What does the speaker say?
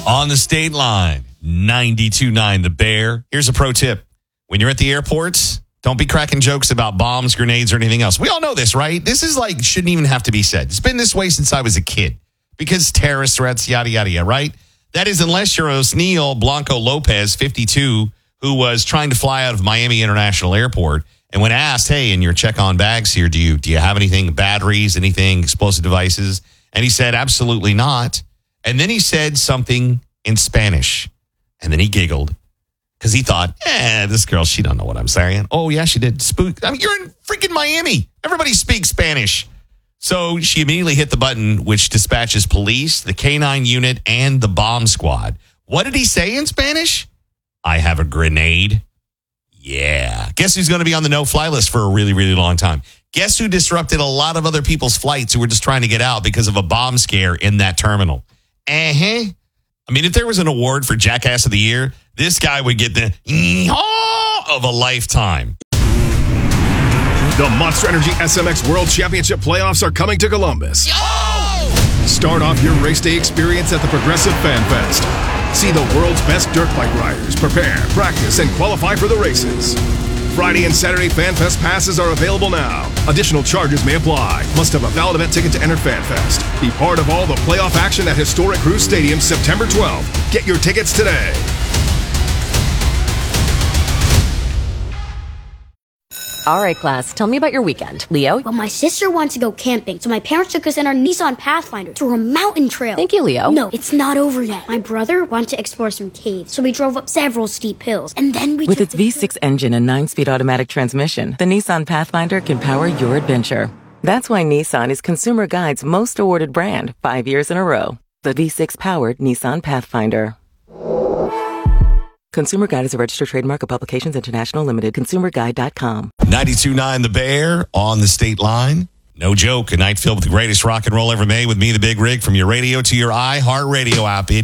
On the state line, 92.9 The Bear. Here's a pro tip. When you're at the airports, don't be cracking jokes about bombs, grenades, or anything else. We all know this, right? This is like, shouldn't even have to be said. It's been this way since I was a kid because terrorist threats, yada, yada, yada, right? That is unless you're Osneil Blanco Lopez, 52, who was trying to fly out of Miami International Airport. And when asked, hey, in your check-on bags here, do you have anything, batteries, anything, explosive devices? And he said, absolutely not. And then he said something in Spanish. And then he giggled because he thought, this girl, she don't know what I'm saying. Oh, yeah, she did. Spook. I mean, you're in freaking Miami. Everybody speaks Spanish. So she immediately hit the button, which dispatches police, the K-9 unit, and the bomb squad. What did he say in Spanish? I have a grenade. Yeah. Guess who's going to be on the no-fly list for a really, really long time? Guess who disrupted a lot of other people's flights who were just trying to get out because of a bomb scare in that terminal? I mean, if there was an award for Jackass of the Year, this guy would get the of a lifetime. The Monster Energy SMX World Championship playoffs are coming to Columbus. Yo! Start off your race day experience at the Progressive Fan Fest. See the world's best dirt bike riders prepare, practice, and qualify for the races. Friday and Saturday Fan Fest passes are available now. Additional charges may apply. Must have a valid event ticket to enter Fan Fest. Be part of all the playoff action at historic Cruz Stadium September 12th. Get your tickets today. All right, class, tell me about your weekend. Leo? Well, my sister wants to go camping, so my parents took us in our Nissan Pathfinder through a mountain trail. Thank you, Leo. No, it's not over yet. My brother wanted to explore some caves, so we drove up several steep hills, and then we With its V6 engine and 9-speed automatic transmission, the Nissan Pathfinder can power your adventure. That's why Nissan is Consumer Guide's most awarded brand 5 years in a row. The V6-powered Nissan Pathfinder. Consumer Guide is a registered trademark of Publications International Limited. ConsumerGuide.com. 92.9 The Bear on the state line. No joke. A night filled with the greatest rock and roll ever made with me, the Big Rig, from your radio to your iHeartRadio app. It